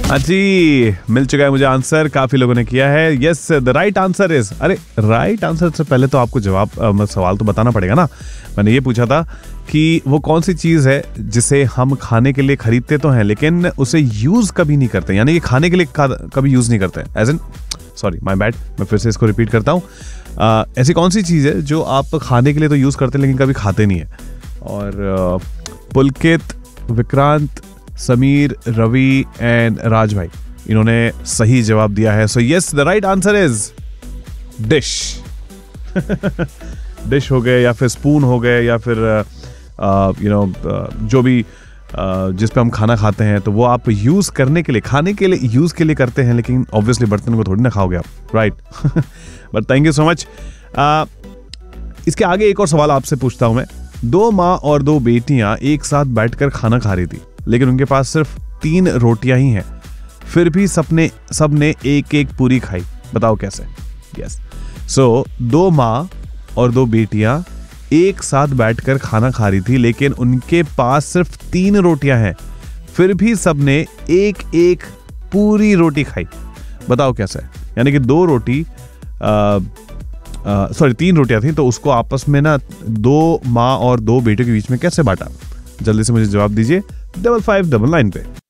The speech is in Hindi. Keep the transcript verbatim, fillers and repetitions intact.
हाँ जी, मिल चुका है मुझे आंसर, काफी लोगों ने किया है। Yes, the right answer is, अरे राइट आंसर से पहले तो आपको जवाब आ, सवाल तो बताना पड़ेगा ना। मैंने ये पूछा था कि वो कौन सी चीज है जिसे हम खाने के लिए खरीदते तो हैं लेकिन उसे यूज कभी नहीं करते, यानी कि खाने के लिए कभी यूज नहीं करते। As in sorry my bad, मैं फिर से इसको रिपीट करता हूँ। ऐसी कौन सी चीज है जो आप खाने के लिए तो यूज करते लेकिन कभी खाते नहीं है। और पुलकित, विक्रांत, समीर, रवि एंड राज भाई, इन्होंने सही जवाब दिया है। So yes, the right answer is dish. Dish हो गए या फिर स्पून हो गए या फिर यू नो जो भी uh, जिस पे हम खाना खाते हैं, तो वो आप यूज करने के लिए, खाने के लिए यूज के लिए करते हैं, लेकिन ऑब्वियसली बर्तन को थोड़ी ना खाओगे आप, right. But thank you so much. इसके आगे एक और सवाल आपसे पूछता हूं मैं। दो माँ और दो बेटियां एक साथ बैठकर खाना खा रही थी, लेकिन उनके पास सिर्फ तीन रोटियां ही हैं, फिर भी सबने सबने एक एक पूरी खाई। बताओ कैसे। यस, सो दो माँ और दो बेटियां एक साथ बैठकर खाना खा रही थी, लेकिन उनके पास सिर्फ तीन रोटियां हैं, फिर भी सबने एक एक पूरी रोटी खाई। बताओ कैसे। यानी कि दो रोटी सॉरी तीन रोटियां थी, तो उसको आपस में ना दो माँ और दो बेटों के बीच में कैसे बांटा। जल्दी से मुझे जवाब दीजिए डबल फाइव डबल नाइन पे।